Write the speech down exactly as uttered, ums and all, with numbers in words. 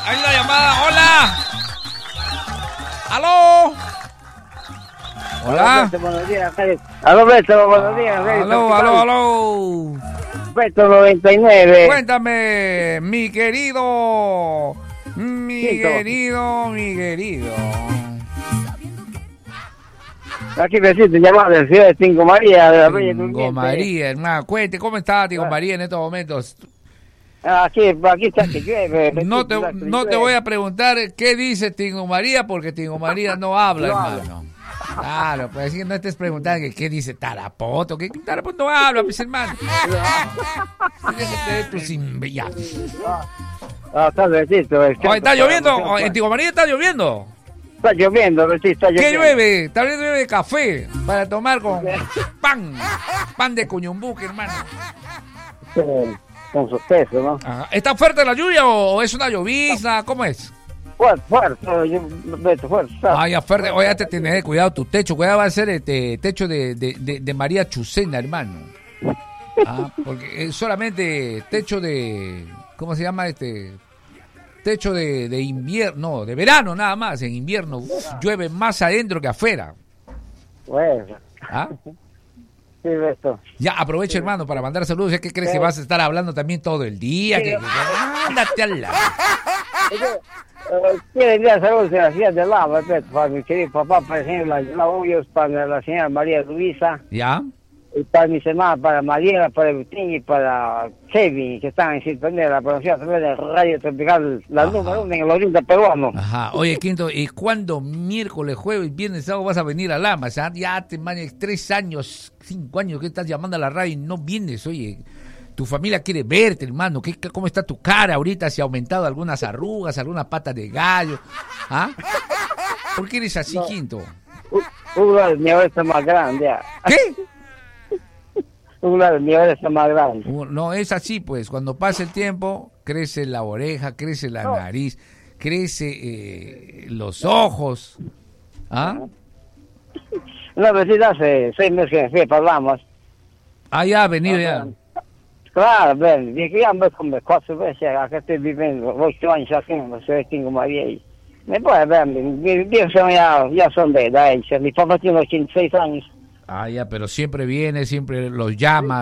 Hay una llamada. Hola. ¿Aló? Hola. Buenos días, aló, Beto, buenos días. Aló, aló, aló. Beto noventa y nueve. Cuéntame, mi querido, mi Quinto. querido, mi querido. Aquí besito, llamado de Ciudad de Tingo María, de la Bella Tingo Durmiente. María, hermano. Cuente, ¿cómo está Tingo Ah. María en estos momentos? Aquí, aquí está que llueve. No te, besito, está que no te llueve. voy a preguntar qué dice Tingo María, porque Tingo María no habla, No hermano. Claro, pues así que no estés preguntando que qué dice Tarapoto, que Tarapoto no habla, pues hermano. Déjate de tus imbe- ya. Ah, está besito. es que- Oye, ¿está lloviendo? Oye, en Tingo María está lloviendo. Está lloviendo, besito, está lloviendo. ¿Qué llueve? Tal vez llueve café para tomar con pan. Pan de cuñumbuque, hermano. Con- Con sus quesos, ¿no? Ajá. ¿Está fuerte la lluvia o es una llovizna? ¿Cómo es? Fuerte, fuerte, yo- Beto, fuerte. está. Ay, fuerte. Oye, te tenés cuidado tu techo. Cuidado, va a ser este techo de, de, de, de María Chucena, hermano. Ah, porque es solamente techo de... ¿Cómo se llama este? Techo de, de invierno, no, de verano nada más. En invierno uf, llueve más adentro que afuera. Bueno, ¿Ah? sí, Beto. Ya, aprovecha, hermano, para mandar saludos. ¿Ya que crees que vas a estar hablando también todo el día? Sí. Que, que- que- ándate a la... Eh, Quiero enviar saludos a la ciudad de Lava, Beto, para mi querido papá, para el señor Lauyos, para la señora María Luisa, ¿Ya? y para mis hermanas, para Mariela, para Agustín y para Kevin, que están en sintonía de la producción también de Radio Tropical, la Ajá. número uno en el oriente peruano. Ajá. Oye, Quinto, ¿y cuándo miércoles, jueves, viernes, sábado vas a venir a Lamas? ¿Ah? Ya te manes tres años, cinco años que estás llamando a la radio y no vienes, oye. Tu familia quiere verte, hermano. ¿Qué, qué- ¿Cómo está tu cara ahorita? ¿Se ha aumentado algunas arrugas, algunas patas de gallo? ¿Ah? ¿Por qué eres así, No. Quinto? Un lado mi abuela está más grande, ya. ¿Qué? Un lado mi abuela está más grande. Uh, No, es así, pues. Cuando pasa el tiempo, crece la oreja, crece la No. nariz, crece eh, los ojos. ¿Ah? Una vecina hace seis meses que me fui para Lamas. Ah, ya ha venido ya. Claro, ven, dije, ya me come cuatro veces, acá estoy viviendo ocho años aquí en la ciudad de Tingo María. Y me puede ver, mis viejos ya, ya son de edad, mi papá tiene ochenta y seis años. Ah, ya, pero siempre viene, siempre los llama.